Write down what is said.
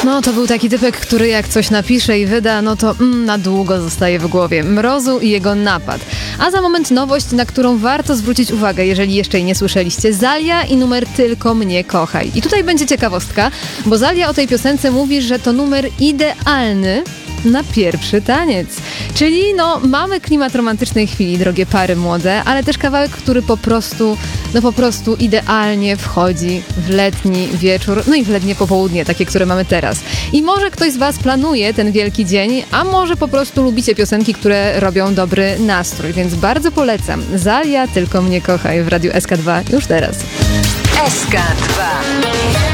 No to był taki typek, który jak coś napisze i wyda, no to na długo zostaje w głowie. Mrozu i jego napad. A za moment nowość, na którą warto zwrócić uwagę, jeżeli jeszcze jej nie słyszeliście. Zalia i numer Tylko mnie kochaj. I tutaj będzie ciekawostka, bo Zalia o tej piosence mówi, że to numer idealny na pierwszy taniec. Czyli mamy klimat romantycznej chwili, drogie pary młode, ale też kawałek, który po prostu idealnie wchodzi w letni wieczór, no i w letnie popołudnie, takie, które mamy teraz. I może ktoś z was planuje ten wielki dzień, a może po prostu lubicie piosenki, które robią dobry nastrój, więc bardzo polecam. Zalia, Tylko mnie kochaj w Radiu SK2 już teraz. SK2